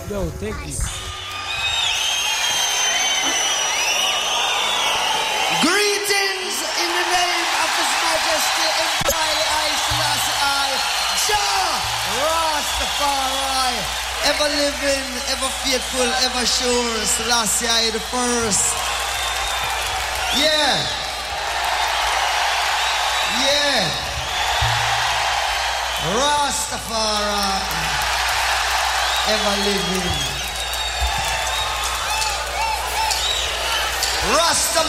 Yo, thank you. Greetings in the name of His Majesty Emperor I Selassie I, Jah Rastafari, ever living, ever faithful, ever sure, Selassie I the first. Yeah. Rastafari, ever living. Rasta